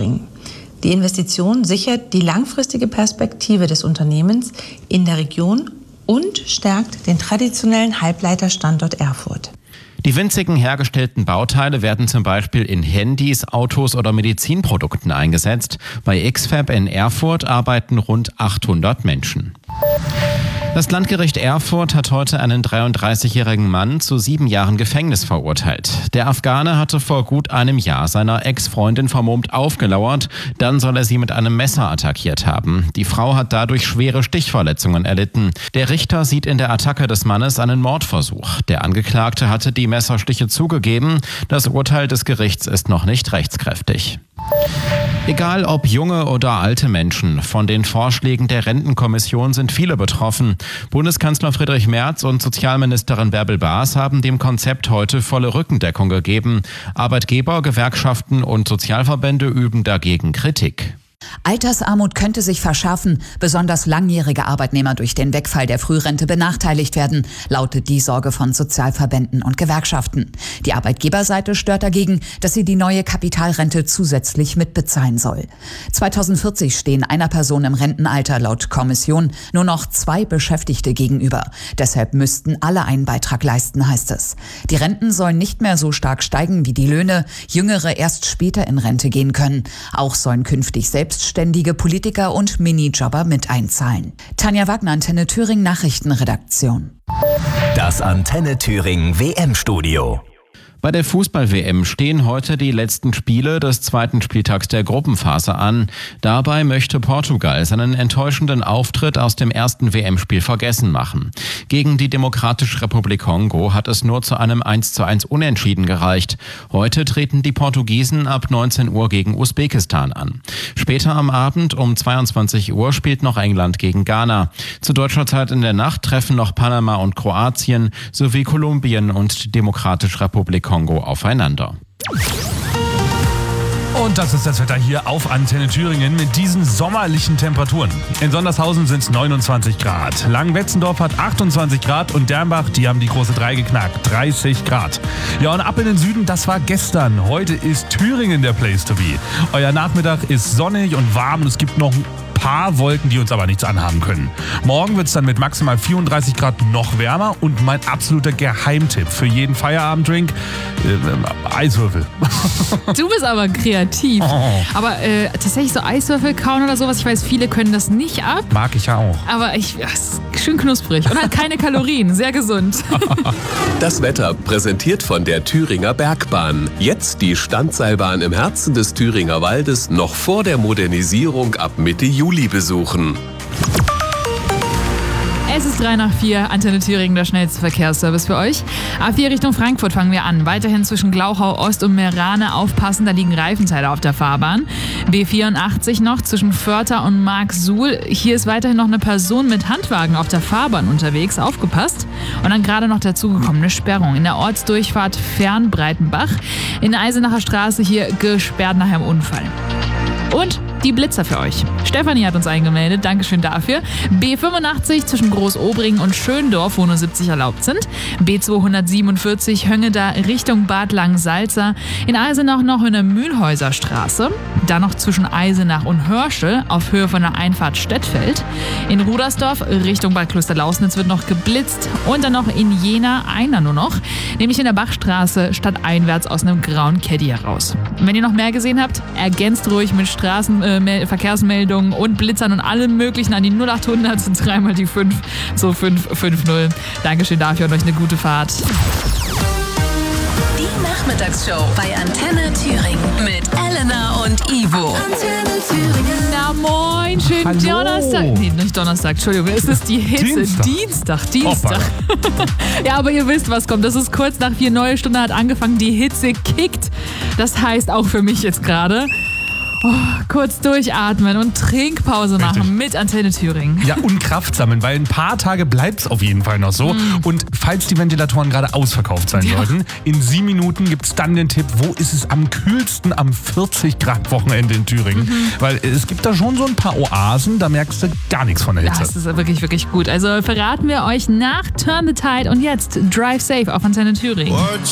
bringen. Die Investition sichert die langfristige Perspektive des Unternehmens in der Region und stärkt den traditionellen Halbleiterstandort Erfurt. Die winzigen hergestellten Bauteile werden zum Beispiel in Handys, Autos oder Medizinprodukten eingesetzt. Bei X-Fab in Erfurt arbeiten rund 800 Menschen. Das Landgericht Erfurt hat heute einen 33-jährigen Mann zu 7 Jahren Gefängnis verurteilt. Der Afghane hatte vor gut einem Jahr seiner Ex-Freundin vermummt aufgelauert, dann soll er sie mit einem Messer attackiert haben. Die Frau hat dadurch schwere Stichverletzungen erlitten. Der Richter sieht in der Attacke des Mannes einen Mordversuch. Der Angeklagte hatte die Messerstiche zugegeben. Das Urteil des Gerichts ist noch nicht rechtskräftig. Egal ob junge oder alte Menschen, von den Vorschlägen der Rentenkommission sind viele betroffen. Bundeskanzler Friedrich Merz und Sozialministerin Bärbel Baas haben dem Konzept heute volle Rückendeckung gegeben. Arbeitgeber, Gewerkschaften und Sozialverbände üben dagegen Kritik. Altersarmut könnte sich verschärfen, besonders langjährige Arbeitnehmer durch den Wegfall der Frührente benachteiligt werden, lautet die Sorge von Sozialverbänden und Gewerkschaften. Die Arbeitgeberseite stört dagegen, dass sie die neue Kapitalrente zusätzlich mitbezahlen soll. 2040 stehen einer Person im Rentenalter laut Kommission nur noch 2 Beschäftigte gegenüber. Deshalb müssten alle einen Beitrag leisten, heißt es. Die Renten sollen nicht mehr so stark steigen wie die Löhne, Jüngere erst später in Rente gehen können. Auch sollen künftig selbstständige Politiker und Minijobber mit einzahlen. Tanja Wagner, Antenne Thüringen Nachrichtenredaktion. Das Antenne Thüringen WM-Studio. Bei der Fußball-WM stehen heute die letzten Spiele des zweiten Spieltags der Gruppenphase an. Dabei möchte Portugal seinen enttäuschenden Auftritt aus dem ersten WM-Spiel vergessen machen. Gegen die Demokratische Republik Kongo hat es nur zu einem 1:1 Unentschieden gereicht. Heute treten die Portugiesen ab 19 Uhr gegen Usbekistan an. Später am Abend um 22 Uhr spielt noch England gegen Ghana. Zu deutscher Zeit in der Nacht treffen noch Panama und Kroatien sowie Kolumbien und die Demokratische Republik Kongo aufeinander. Und das ist das Wetter hier auf Antenne Thüringen mit diesen sommerlichen Temperaturen. In Sondershausen sind es 29 Grad. Langwetzendorf hat 28 Grad und Dernbach, die haben die große 3 geknackt, 30 Grad. Ja, und ab in den Süden, das war gestern. Heute ist Thüringen der Place to be. Euer Nachmittag ist sonnig und warm und es gibt noch ein paar Wolken, die uns aber nichts anhaben können. Morgen wird es dann mit maximal 34 Grad noch wärmer und mein absoluter Geheimtipp für jeden Feierabenddrink, Eiswürfel. Du bist aber kreativ. Aber tatsächlich so Eiswürfel kauen oder sowas, ich weiß, viele können das nicht ab. Mag ich ja auch. Aber ist schön knusprig und hat keine Kalorien, sehr gesund. Das Wetter präsentiert von der Thüringer Bergbahn. Jetzt die Standseilbahn im Herzen des Thüringer Waldes noch vor der Modernisierung ab Mitte Juli besuchen. Es ist 3:04, Antenne Thüringen, der schnellste Verkehrsservice für euch. A4 Richtung Frankfurt fangen wir an. Weiterhin zwischen Glauchau Ost und Meerane aufpassen, da liegen Reifenteile auf der Fahrbahn. B84 noch zwischen Vörter und Marksuhl. Hier ist weiterhin noch eine Person mit Handwagen auf der Fahrbahn unterwegs, aufgepasst. Und dann gerade noch dazugekommene Sperrung in der Ortsdurchfahrt Fernbreitenbach. In der Eisenacher Straße hier gesperrt nach einem Unfall. Und die Blitzer für euch. Stefanie hat uns eingemeldet, Dankeschön dafür. B85 zwischen Großobringen und Schöndorf, wo nur 70 erlaubt sind. B247 Höngeda Richtung Bad Langensalza. In Eisenach noch in der Mühlhäuser Straße. Dann noch zwischen Eisenach und Hörschel auf Höhe von der Einfahrt Stettfeld. In Rudersdorf Richtung Bad Klösterlausnitz wird noch geblitzt. Und dann noch in Jena einer nur noch, nämlich in der Bachstraße stadteinwärts aus einem grauen Caddy heraus. Und wenn ihr noch mehr gesehen habt, ergänzt ruhig mit Verkehrsmeldungen und Blitzern und allem möglichen an die 0800 sind 3 mal die 5 so 550. Dankeschön dafür und euch eine gute Fahrt. Die Nachmittagsshow bei Antenne Thüringen mit Elena und Ivo. Antenne Thüringen. Na moin, schönen Hallo. Donnerstag. Nee, nicht Donnerstag, Entschuldigung. Es ist die Hitze. Dienstag. Ja, aber ihr wisst, was kommt. Das ist kurz nach 4, neue Stunde hat angefangen. Die Hitze kickt. Das heißt auch für mich jetzt gerade. Kurz durchatmen und Trinkpause machen. Richtig. Mit Antenne Thüringen. Ja, und Kraft sammeln, weil ein paar Tage bleibt es auf jeden Fall noch so. Und falls die Ventilatoren gerade ausverkauft sein sollten, in 7 Minuten gibt es dann den Tipp, wo ist es am kühlsten am 40-Grad-Wochenende in Thüringen. Weil es gibt da schon so ein paar Oasen, da merkst du gar nichts von der Hitze. Das ist wirklich, wirklich gut. Also verraten wir euch nach Turn the Tide und jetzt Drive Safe auf Antenne Thüringen.